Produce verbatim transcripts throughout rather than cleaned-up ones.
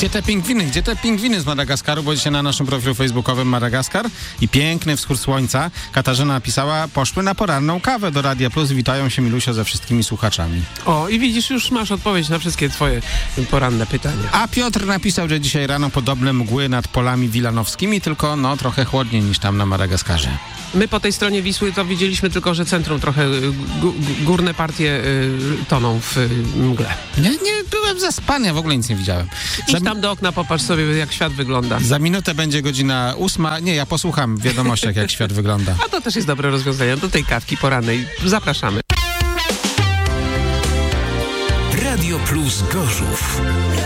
Gdzie te pingwiny? Gdzie te pingwiny z Madagaskaru? Bo dzisiaj na naszym profilu facebookowym Madagaskar i piękny wschód słońca. Katarzyna napisała, poszły na poranną kawę do Radia Plus. Witają się, Milusio, ze wszystkimi słuchaczami. O, i widzisz, już masz odpowiedź na wszystkie twoje poranne pytania. A Piotr napisał, że dzisiaj rano podobne mgły nad polami wilanowskimi, tylko no trochę chłodniej niż tam na Madagaskarze. My po tej stronie Wisły to widzieliśmy tylko, że centrum trochę g- górne partie y, toną w y, mgle. Nie, nie byłem zaspany, w ogóle nic nie widziałem. Idź Za... tam do okna, popatrz sobie, jak świat wygląda. Za minutę będzie godzina ósma. Nie, ja posłucham w wiadomościach, jak świat wygląda. A to też jest dobre rozwiązanie. Do tej kawki porannej zapraszamy. Radio Plus Gorzów.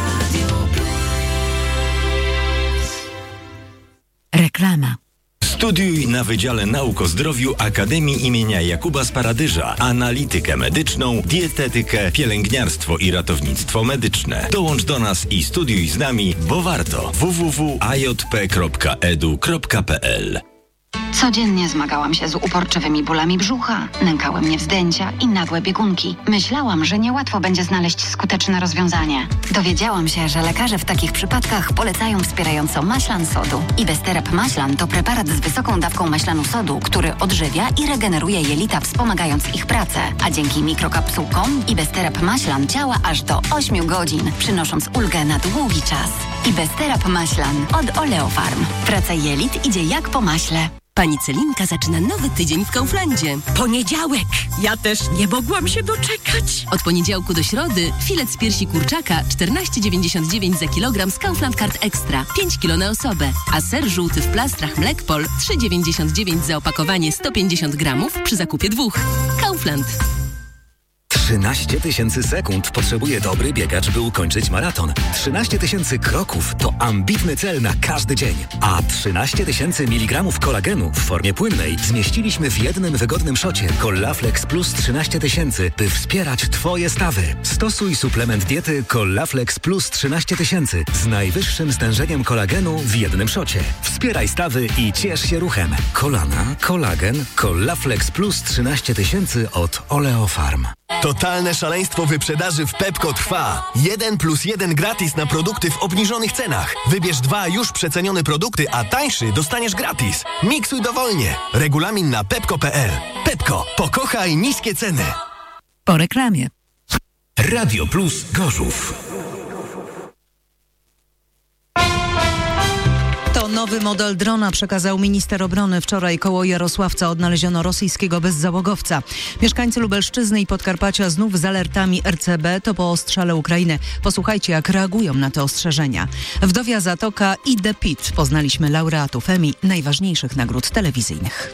Reklama. Studiuj na Wydziale Nauk o Zdrowiu Akademii imienia Jakuba Sparadyża analitykę medyczną, dietetykę, pielęgniarstwo i ratownictwo medyczne. Dołącz do nas i studiuj z nami, bo warto. w w w kropka a j p kropka e d u kropka p l. Codziennie zmagałam się z uporczywymi bólami brzucha, nękały mnie wzdęcia i nagłe biegunki. Myślałam, że niełatwo będzie znaleźć skuteczne rozwiązanie. Dowiedziałam się, że lekarze w takich przypadkach polecają wspierająco maślan sodu. Ibesterap maślan to preparat z wysoką dawką maślanu sodu, który odżywia i regeneruje jelita, wspomagając ich pracę. A dzięki mikrokapsułkom Ibesterap maślan działa aż do ośmiu godzin, przynosząc ulgę na długi czas. Ibesterap maślan od Oleofarm. Praca jelit idzie jak po maśle. Pani Celinka zaczyna nowy tydzień w Kauflandzie. Poniedziałek! Ja też nie mogłam się doczekać. Od poniedziałku do środy filet z piersi kurczaka czternaście dziewięćdziesiąt dziewięć za kilogram z Kaufland Card Extra, pięć kilo na osobę. A ser żółty w plastrach Mlekpol trzy dziewięćdziesiąt dziewięć za opakowanie sto pięćdziesiąt gramów przy zakupie dwóch. Kaufland. trzynaście tysięcy sekund potrzebuje dobry biegacz, by ukończyć maraton. trzynaście tysięcy kroków to ambitny cel na każdy dzień. A trzynaście tysięcy miligramów kolagenu w formie płynnej zmieściliśmy w jednym wygodnym szocie Collaflex Plus trzynaście tysięcy, by wspierać Twoje stawy. Stosuj suplement diety Collaflex Plus trzynaście tysięcy z najwyższym stężeniem kolagenu w jednym szocie. Wspieraj stawy i ciesz się ruchem. Kolana, kolagen, Collaflex Plus trzynaście tysięcy od Oleofarm. Totalne szaleństwo wyprzedaży w Pepco trwa. Jeden plus jeden gratis na produkty w obniżonych cenach. Wybierz dwa już przecenione produkty, a tańszy dostaniesz gratis. Miksuj dowolnie. Regulamin na pepco kropka p l. Pepco. Pokochaj niskie ceny. Po reklamie. Radio Plus Gorzów. To nowy model drona przekazał minister obrony. Wczoraj koło Jarosławca odnaleziono rosyjskiego bezzałogowca. Mieszkańcy Lubelszczyzny i Podkarpacia znów z alertami R C B to po ostrzale Ukrainy. Posłuchajcie, jak reagują na te ostrzeżenia. Wdowia Zatoka i The Pit. Poznaliśmy laureatów Emmy, najważniejszych nagród telewizyjnych.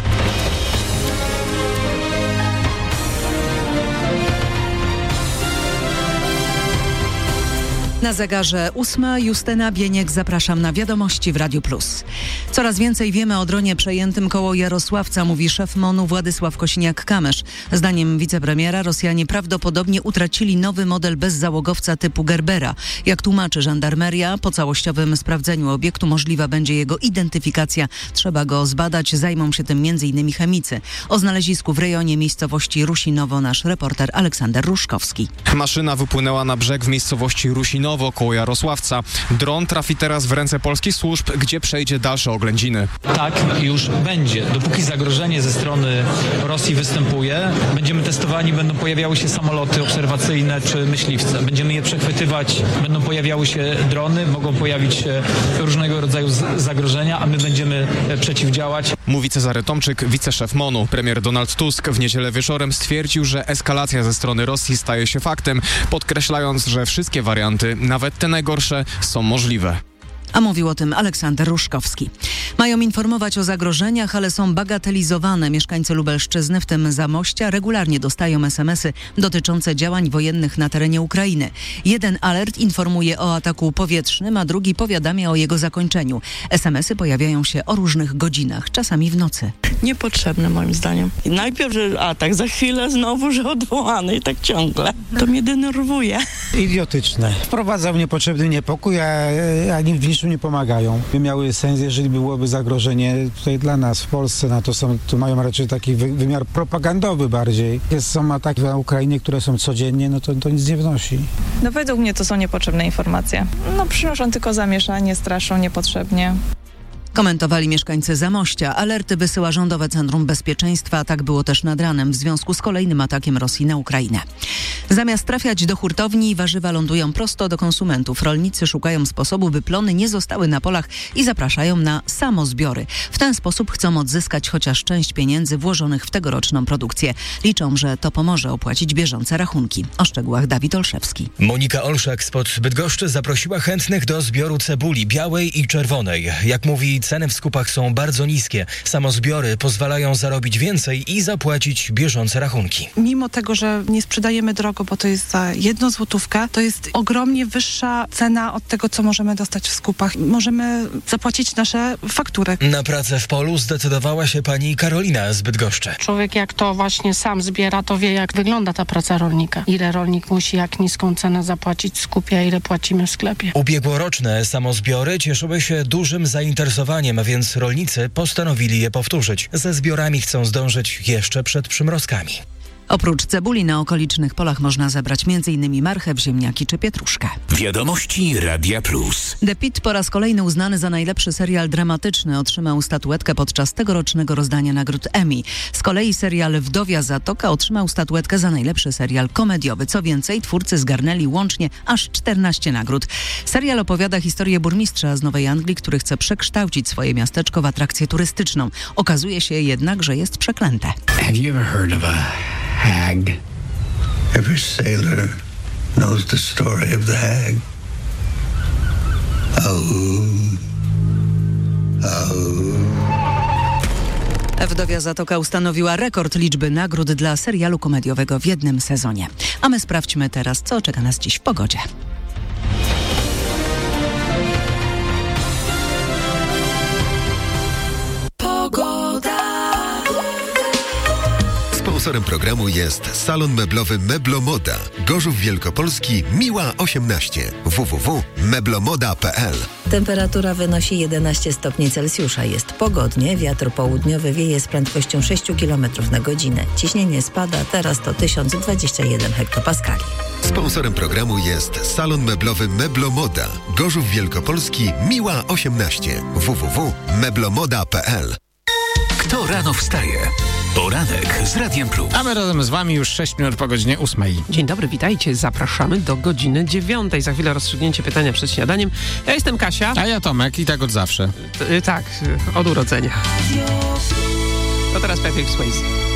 Na zegarze ósma. Justyna Bieniek, zapraszam na wiadomości w Radiu Plus. Coraz więcej wiemy o dronie przejętym koło Jarosławca, mówi szef MON-u Władysław Kosiniak-Kamysz. Zdaniem wicepremiera Rosjanie prawdopodobnie utracili nowy model bezzałogowca typu Gerbera. Jak tłumaczy żandarmeria, po całościowym sprawdzeniu obiektu możliwa będzie jego identyfikacja. Trzeba go zbadać, zajmą się tym między innymi chemicy. O znalezisku w rejonie miejscowości Rusinowo nasz reporter Aleksander Ruszkowski. Maszyna wypłynęła na brzeg w miejscowości Rusinowo koło Jarosławca. Dron trafi teraz w ręce polskich służb, gdzie przejdzie dalsze oględziny. Tak już będzie. Dopóki zagrożenie ze strony Rosji występuje, będziemy testowani, będą pojawiały się samoloty obserwacyjne czy myśliwce. Będziemy je przechwytywać, będą pojawiały się drony, mogą pojawić się różnego rodzaju zagrożenia, a my będziemy przeciwdziałać. Mówi Cezary Tomczyk, wiceszef MON-u. Premier Donald Tusk w niedzielę wieczorem stwierdził, że eskalacja ze strony Rosji staje się faktem, podkreślając, że wszystkie warianty, nawet te najgorsze, są możliwe. A mówił o tym Aleksander Ruszkowski. Mają informować o zagrożeniach, ale są bagatelizowane. Mieszkańcy Lubelszczyzny, w tym Zamościa, regularnie dostają es em esy dotyczące działań wojennych na terenie Ukrainy. Jeden alert informuje o ataku powietrznym, a drugi powiadamia o jego zakończeniu. es em esy pojawiają się o różnych godzinach, czasami w nocy. Niepotrzebne moim zdaniem. I najpierw, że atak, za chwilę znowu, że odwołany i tak ciągle. To mnie denerwuje. Idiotyczne. Wprowadza w niepotrzebny niepokój, a, a nim w niczym nie pomagają. By miały sens, jeżeli byłoby zagrożenie tutaj dla nas w Polsce, na to są, to mają raczej taki wy, wymiar propagandowy bardziej. Jest, są ataki na Ukrainie, które są codziennie, no to, to nic nie wnosi. No według mnie to są niepotrzebne informacje. No przynoszą tylko zamieszanie, straszą niepotrzebnie. Komentowali mieszkańcy Zamościa. Alerty wysyła Rządowe Centrum Bezpieczeństwa, a tak było też nad ranem w związku z kolejnym atakiem Rosji na Ukrainę. Zamiast trafiać do hurtowni, warzywa lądują prosto do konsumentów. Rolnicy szukają sposobu, by plony nie zostały na polach i zapraszają na samozbiory. W ten sposób chcą odzyskać chociaż część pieniędzy włożonych w tegoroczną produkcję. Liczą, że to pomoże opłacić bieżące rachunki. O szczegółach Dawid Olszewski. Monika Olszak spod Bydgoszczy zaprosiła chętnych do zbioru cebuli białej i czerwonej. Jak mówi, ceny w skupach są bardzo niskie. Samozbiory pozwalają zarobić więcej i zapłacić bieżące rachunki. Mimo tego, że nie sprzedajemy drogo, bo to jest za jedną złotówkę, to jest ogromnie wyższa cena od tego, co możemy dostać w skupach. Możemy zapłacić nasze faktury. Na pracę w polu zdecydowała się pani Karolina z Bydgoszczy. Człowiek jak to właśnie sam zbiera, to wie, jak wygląda ta praca rolnika. Ile rolnik musi, jak niską cenę zapłacić w skupie, a ile płacimy w sklepie. Ubiegłoroczne samozbiory cieszyły się dużym zainteresowaniem, więc rolnicy postanowili je powtórzyć. Ze zbiorami chcą zdążyć jeszcze przed przymrozkami. Oprócz cebuli na okolicznych polach można zebrać m.in. marchew, ziemniaki czy pietruszkę. Wiadomości Radia Plus. The Pitt po raz kolejny uznany za najlepszy serial dramatyczny otrzymał statuetkę podczas tegorocznego rozdania nagród Emmy. Z kolei serial Wdowia Zatoka otrzymał statuetkę za najlepszy serial komediowy. Co więcej, twórcy zgarnęli łącznie aż czternaście nagród. Serial opowiada historię burmistrza z Nowej Anglii, który chce przekształcić swoje miasteczko w atrakcję turystyczną. Okazuje się jednak, że jest przeklęte. Have you ever heard of a hag? Every sailor knows the story of the hag. Oh, oh. Wdowia Zatoka ustanowiła rekord liczby nagród dla serialu komediowego w jednym sezonie. A my sprawdźmy teraz, co czeka nas dziś w pogodzie. Sponsorem programu jest salon meblowy Meblomoda, Gorzów Wielkopolski, Miła osiemnaście, w w w kropka meblomoda kropka p l. Temperatura wynosi jedenaście stopni Celsjusza. Jest pogodnie, wiatr południowy wieje z prędkością sześć kilometrów na godzinę. Ciśnienie spada, teraz to tysiąc dwadzieścia jeden hektopaskali. Sponsorem programu jest salon meblowy Meblomoda, Gorzów Wielkopolski, Miła osiemnaście, w w w kropka meblomoda kropka p l. Kto rano wstaje? Poranek z Radiem Plus. A my razem z wami już sześć minut po godzinie ósmej. Dzień dobry, witajcie. Zapraszamy do godziny dziewiątej. Za chwilę rozstrzygnięcie pytania przed śniadaniem. Ja jestem Kasia. A ja Tomek i tak od zawsze. T- tak, od urodzenia. To teraz Patrick Swayze.